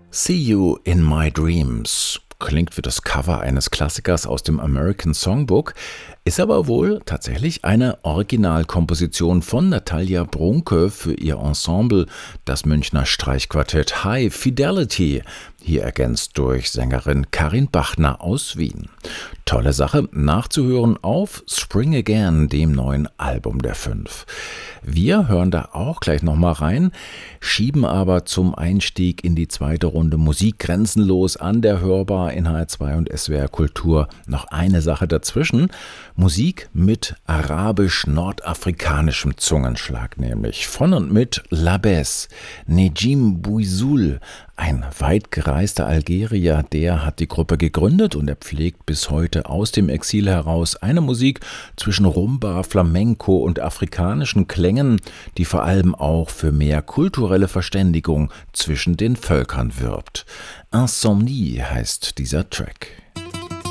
See You in My Dreams klingt wie das Cover eines Klassikers aus dem American Songbook, ist aber wohl tatsächlich eine Originalkomposition von Natalia Brunke für ihr Ensemble, das Münchner Streichquartett High Fidelity, hier ergänzt durch Sängerin Karin Bachner aus Wien. Tolle Sache, nachzuhören auf Spring Again, dem neuen Album der Fünf. Wir hören da auch gleich nochmal rein, schieben aber zum Einstieg in die zweite Runde Musik grenzenlos an der Hörbar in HR2 und SWR Kultur noch eine Sache dazwischen. Musik mit arabisch-nordafrikanischem Zungenschlag, nämlich von und mit Labès, Nedjim Bouizoul, ein weit gereister Algerier, der hat die Gruppe gegründet und er pflegt bis heute aus dem Exil heraus eine Musik zwischen Rumba, Flamenco und afrikanischen Klängen, die vor allem auch für mehr kulturelle Verständigung zwischen den Völkern wirbt. Insomnie heißt dieser Track.